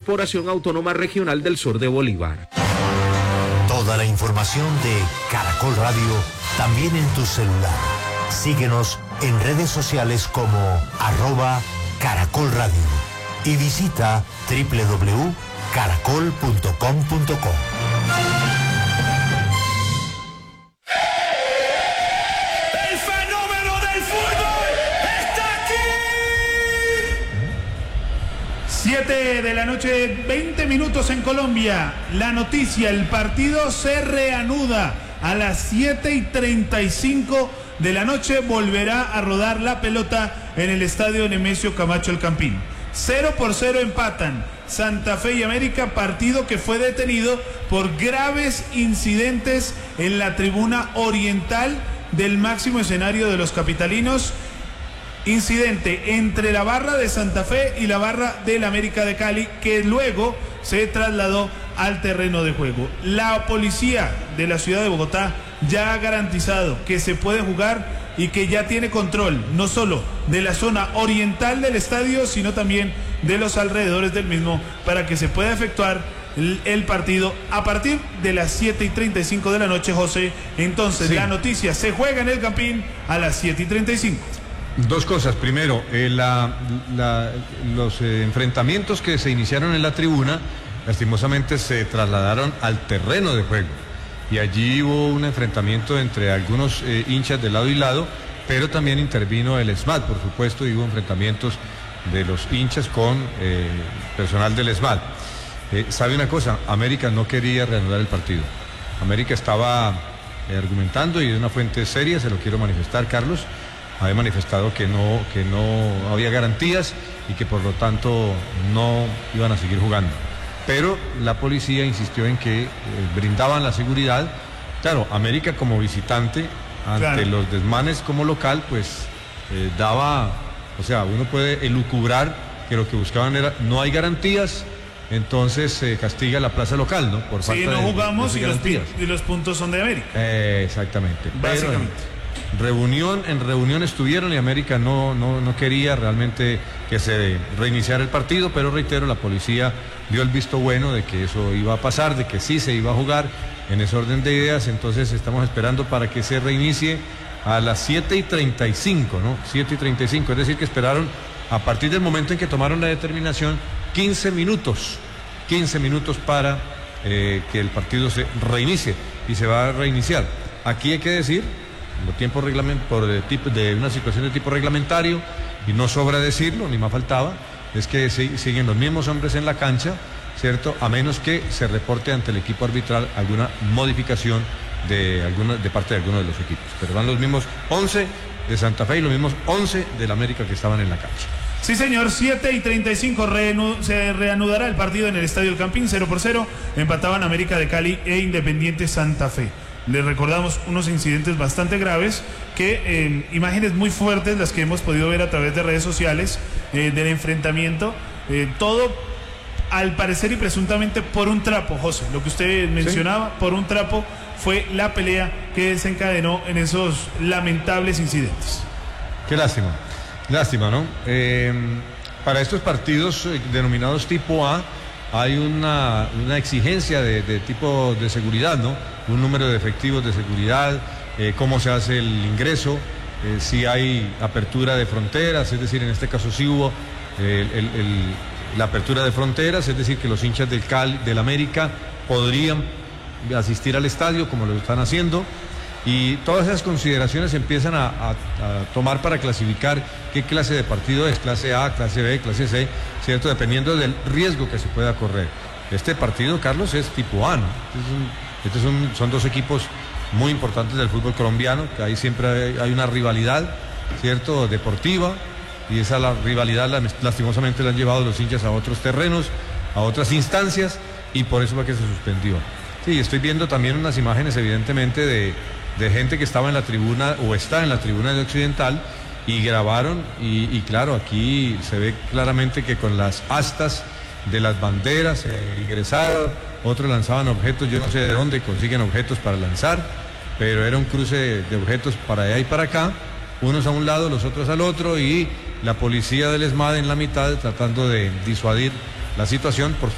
Corporación Autónoma Regional del Sur de Bolívar. Toda la información de Caracol Radio también en tu celular. Síguenos en redes sociales como @Caracol Radio y visita www.caracol.com.co. ¡El fenómeno del fútbol está aquí! 7 de la noche, 20 minutos en Colombia. La noticia, el partido se reanuda a las 7:35 de la noche. Volverá a rodar la pelota en el estadio Nemesio Camacho El Campín. 0-0 empatan Santa Fe y América, partido que fue detenido por graves incidentes en la tribuna oriental del máximo escenario de los capitalinos. Incidente entre la barra de Santa Fe y la barra del América de Cali, que luego se trasladó al terreno de juego. La policía de la ciudad de Bogotá ya ha garantizado que se puede jugar y que ya tiene control no solo de la zona oriental del estadio, sino también de los alrededores del mismo, para que se pueda efectuar el partido a partir de las 7:35 de la noche, José. Entonces, sí, la noticia, se juega en el Campín a las 7:35. Dos cosas. Primero, los enfrentamientos que se iniciaron en la tribuna, lastimosamente se trasladaron al terreno de juego. Y allí hubo un enfrentamiento entre algunos hinchas de lado y lado, pero también intervino el SMAT, por supuesto, y hubo enfrentamientos de los hinchas con personal del SMAT. ¿Sabe una cosa? América no quería reanudar el partido. América estaba argumentando, y de una fuente seria, se lo quiero manifestar, Carlos, había manifestado que no había garantías y que por lo tanto no iban a seguir jugando. Pero la policía insistió en que brindaban la seguridad. Claro, América como visitante, ante los desmanes como local, pues daba, o sea, uno puede elucubrar que lo que buscaban era, no hay garantías, entonces se castiga la plaza local, ¿no? Por falta no jugamos de y los puntos son de América. Exactamente. Básicamente. Pero en reunión estuvieron, y América no quería realmente que se reiniciara el partido, pero reitero, la policía dio el visto bueno de que eso iba a pasar, de que sí se iba a jugar en ese orden de ideas. Entonces estamos esperando para que se reinicie a las 7:35, ¿no? 7:35, es decir, que esperaron a partir del momento en que tomaron la determinación 15 minutos para que el partido se reinicie, y se va a reiniciar. Aquí hay que decir, de una situación de tipo reglamentario, y no sobra decirlo, ni más faltaba, es que siguen los mismos hombres en la cancha, ¿cierto? A menos que se reporte ante el equipo arbitral alguna modificación de parte de alguno de los equipos. Pero van los mismos 11 de Santa Fe y los mismos 11 del América que estaban en la cancha. Sí, señor, 7:35 se reanudará el partido en el Estadio El Campín, 0-0, empataban América de Cali e Independiente Santa Fe. Les recordamos unos incidentes bastante graves, imágenes muy fuertes las que hemos podido ver a través de redes sociales, del enfrentamiento, todo al parecer y presuntamente por un trapo, José, lo que usted mencionaba, ¿sí? Por un trapo fue la pelea que desencadenó en esos lamentables incidentes. Qué lástima, ¿no? Para estos partidos denominados tipo A, hay una exigencia de tipo de seguridad, ¿no? Un número de efectivos de seguridad, cómo se hace el ingreso, si hay apertura de fronteras, es decir, en este caso sí hubo la apertura de fronteras, es decir, que los hinchas del América podrían asistir al estadio como lo están haciendo, y todas esas consideraciones se empiezan a tomar para clasificar qué clase de partido es, clase A, clase B, clase C, ¿cierto? Dependiendo del riesgo que se pueda correr. Este partido, Carlos, es tipo A, ¿no? Son dos equipos muy importantes del fútbol colombiano, que ahí siempre hay una rivalidad, ¿cierto?, deportiva, y esa rivalidad lastimosamente la han llevado los hinchas a otros terrenos, a otras instancias, y por eso fue que se suspendió. Sí, estoy viendo también unas imágenes evidentemente de gente que estaba en la tribuna o está en la tribuna de Occidental, y grabaron, y claro, aquí se ve claramente que con las astas de las banderas ingresaron, otros lanzaban objetos, yo no sé de dónde consiguen objetos para lanzar, pero era un cruce de objetos para allá y para acá, unos a un lado, los otros al otro, y la policía del ESMAD en la mitad tratando de disuadir la situación.